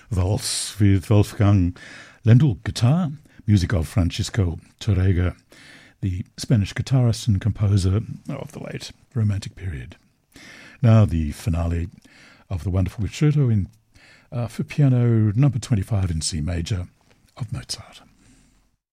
Waltz with Wolfgang Lendl guitar, music of Francisco Torrega, the Spanish guitarist and composer of the late Romantic period. Now the finale of the wonderful concerto for piano number 25 in C major of Mozart.